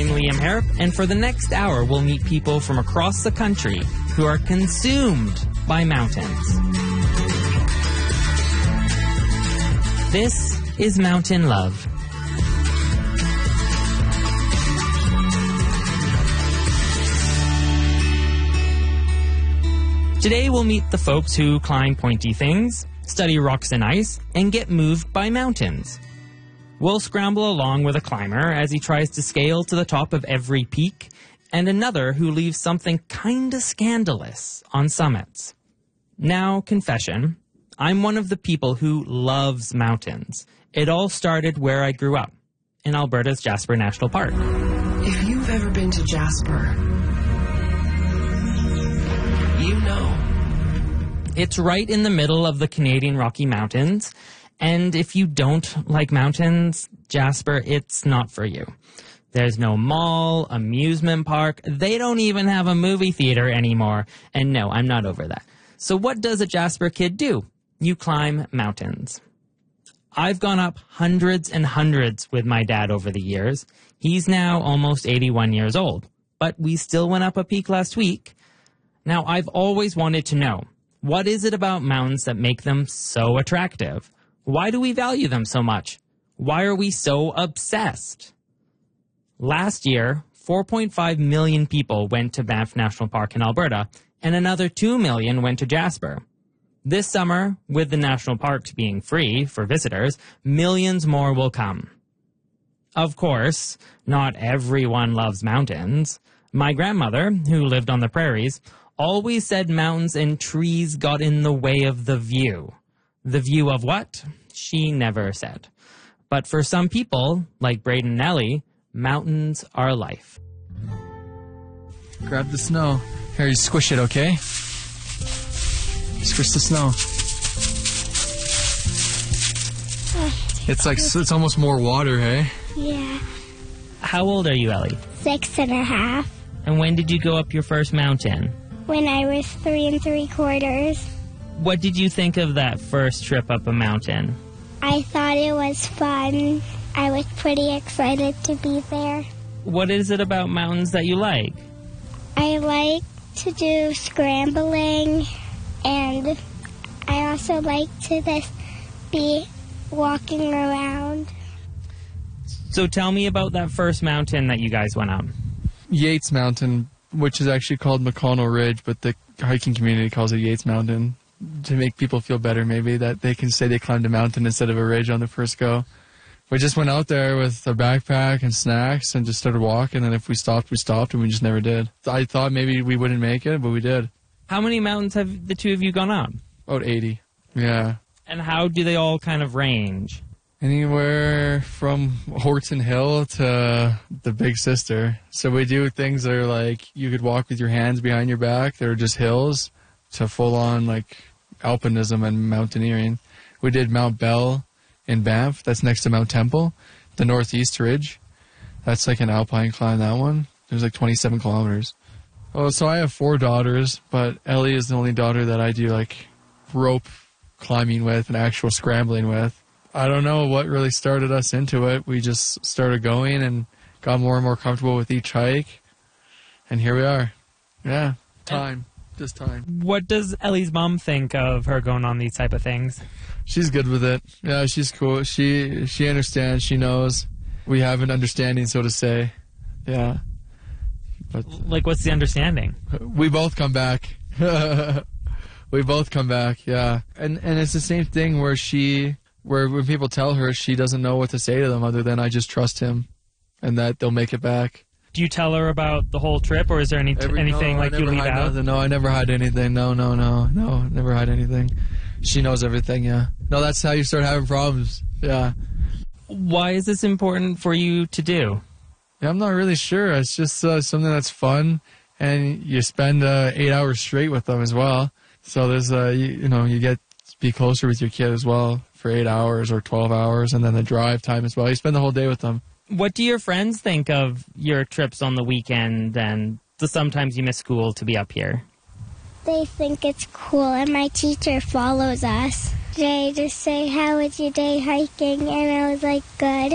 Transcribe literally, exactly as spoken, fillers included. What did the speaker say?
I'm Liam Harrop, and for the next hour, we'll meet people from across the country who are consumed by mountains. This is Mountain Love. Today we'll meet the folks who climb pointy things, study rocks and ice, and get moved by mountains. We'll scramble along with a climber as he tries to scale to the top of every peak, and another who leaves something kinda scandalous on summits. Now, confession, I'm one of the people who loves mountains. It all started where I grew up, in Alberta's Jasper National Park. If you've ever been to Jasper, you know. It's right in the middle of the Canadian Rocky Mountains, and if you don't like mountains, Jasper, it's not for you. There's no mall, amusement park, they don't even have a movie theater anymore, and no, I'm not over that. So what does a Jasper kid do? You climb mountains. I've gone up hundreds and hundreds with my dad over the years. He's now almost eighty-one years old, but we still went up a peak last week. Now, I've always wanted to know, what is it about mountains that make them so attractive? Why do we value them so much? Why are we so obsessed? Last year, four point five million people went to Banff National Park in Alberta, and another two million went to Jasper. This summer, with the national parks being free for visitors, millions more will come. Of course, not everyone loves mountains. My grandmother, who lived on the prairies, always said mountains and trees got in the way of the view. The view of what? She never said. But for some people, like Braden and Ellie, mountains are life. Grab the snow. Here, you squish it, okay? Squish the snow. It's like, it's almost more water, hey? Yeah. How old are you, Ellie? Six and a half. And when did you go up your first mountain? When I was three and three quarters. What did you think of that first trip up a mountain? I thought it was fun. I was pretty excited to be there. What is it about mountains that you like? I like to do scrambling, and I also like to just be walking around. So tell me about that first mountain that you guys went up. Yates Mountain, which is actually called McConnell Ridge, but the hiking community calls it Yates Mountain, to make people feel better maybe, that they can say they climbed a mountain instead of a ridge on the first go. We just went out there with a backpack and snacks and just started walking, and if we stopped, we stopped, and we just never did. I thought maybe we wouldn't make it, but we did. How many mountains have the two of you gone up? About eighty, yeah. And how do they all kind of range? Anywhere from Horton Hill to the Big Sister. So we do things that are like you could walk with your hands behind your back. They're just hills, to full-on like alpinism and mountaineering. We did Mount Bell in Banff. That's next to Mount Temple. The Northeast Ridge. That's like an alpine climb, that one. It was like twenty-seven kilometers. Oh, so I have four daughters, but Ellie is the only daughter that I do like rope climbing with and actual scrambling with. I don't know what really started us into it. We just started going and got more and more comfortable with each hike. And here we are. Yeah, time. Just time. What does Ellie's mom think of her going on these type of things? She's good with it. Yeah, she's cool. She she understands. She knows. We have an understanding, so to say. Yeah. But like, what's the understanding? We both come back. We both come back, yeah. And and it's the same thing where she... where when people tell her, she doesn't know what to say to them other than I just trust him and that they'll make it back. Do you tell her about the whole trip, or is there any Every, anything no, like you leave out? Nothing. No, I never hide anything. No, no, no, no, never hide anything. She knows everything, yeah. No, that's how you start having problems, yeah. Why is this important for you to do? Yeah, I'm not really sure. It's just uh, something that's fun, and you spend uh, eight hours straight with them as well. So there's, uh, you, you know, you get to be closer with your kid as well for eight hours or twelve hours, and then the drive time as well. You spend the whole day with them. What do your friends think of your trips on the weekend and the sometimes you miss school to be up here? They think it's cool, and my teacher follows us. They just say, how was your day hiking? And I was like, good.